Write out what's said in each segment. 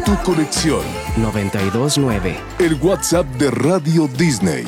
tu conexión. 92.9. El WhatsApp de Radio Disney.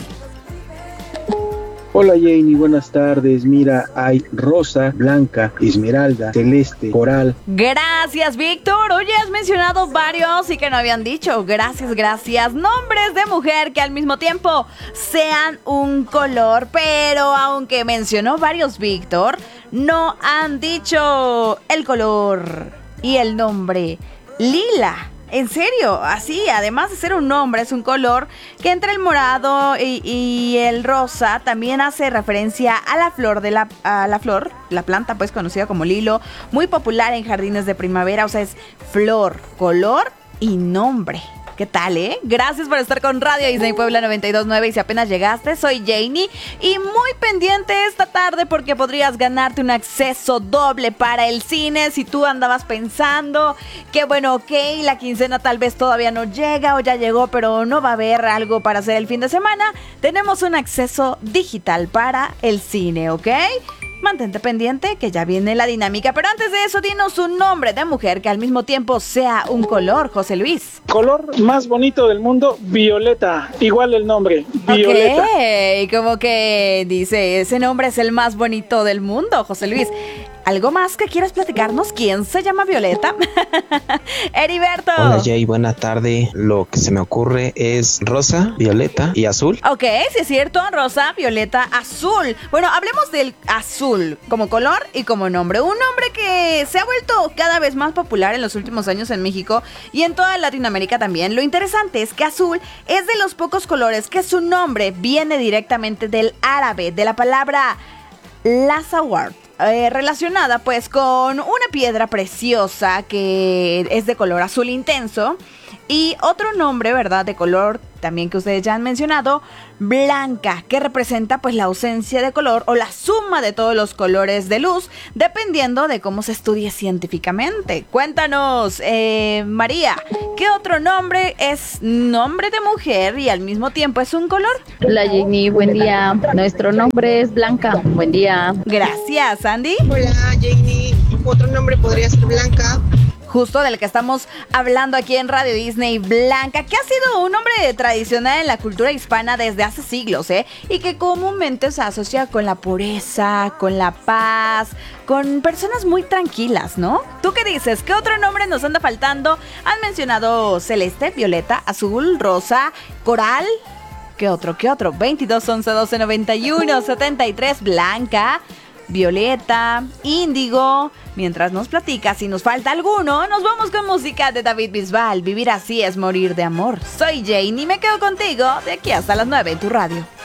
Hola Janie, buenas tardes. Mira, hay rosa, blanca, esmeralda, celeste, coral. Gracias, Víctor. Oye, has mencionado varios y que no habían dicho. Gracias. Nombres de mujer que al mismo tiempo sean un color, pero aunque mencionó varios, Víctor, no han dicho el color y el nombre. Lila. En serio, así, además de ser un nombre, es un color que entre el morado y el rosa también hace referencia a la flor la planta pues conocida como lilo, muy popular en jardines de primavera, o sea, es flor, color y nombre. ¿Qué tal, Gracias por estar con Radio Disney Puebla 92.9 y si apenas llegaste, soy Janie y muy pendiente esta tarde porque podrías ganarte un acceso doble para el cine si tú andabas pensando que bueno, ok, la quincena tal vez todavía no llega o ya llegó pero no va a haber algo para hacer el fin de semana. Tenemos un acceso digital para el cine, ¿ok? Mantente pendiente que ya viene la dinámica, pero antes de eso dinos un nombre de mujer que al mismo tiempo sea un color, José Luis. Color más bonito del mundo, violeta. Igual el nombre, violeta. Ok, como que dice, ese nombre es el más bonito del mundo, José Luis. ¿Algo más que quieras platicarnos? ¿Quién se llama Violeta? Heriberto. Hola Jay, buena tarde. Lo que se me ocurre es rosa, violeta y azul. Ok, sí es cierto, rosa, violeta, azul. Bueno, hablemos del azul como color y como nombre. Un nombre que se ha vuelto cada vez más popular en los últimos años en México y en toda Latinoamérica también. Lo interesante es que azul es de los pocos colores que su nombre viene directamente del árabe, de la palabra lazawar. Relacionada pues con una piedra preciosa que es de color azul intenso y otro nombre, ¿verdad?, de color también que ustedes ya han mencionado, blanca, que representa pues la ausencia de color o la suma de todos los colores de luz, dependiendo de cómo se estudie científicamente. Cuéntanos, María, ¿qué otro nombre es nombre de mujer y al mismo tiempo es un color? Hola Jenny, buen día. Nuestro nombre es Blanca. Buen día. Gracias, Andy. Hola Jenny, otro nombre podría ser Blanca. Justo del que estamos hablando aquí en Radio Disney, Blanca, que ha sido un nombre tradicional en la cultura hispana desde hace siglos, y que comúnmente se asocia con la pureza, con la paz, con personas muy tranquilas, ¿no? ¿Tú qué dices? ¿Qué otro nombre nos anda faltando? Han mencionado celeste, violeta, azul, rosa, coral. ¿Qué otro? 22 11 12 91 73, Blanca, violeta, índigo. Mientras nos platicas si nos falta alguno, nos vamos con música de David Bisbal. Vivir así es morir de amor. Soy Jane y me quedo contigo de aquí hasta las 9 en tu radio.